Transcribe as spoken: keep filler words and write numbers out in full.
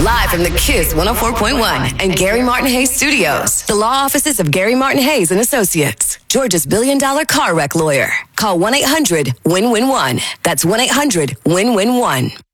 Live from the Kiss one oh four point one and Gary Martin Hayes Studios. The law offices of Gary Martin Hayes and Associates. Georgia's billion dollar car wreck lawyer. Call one eight hundred win win one. That's one eight hundred win win one.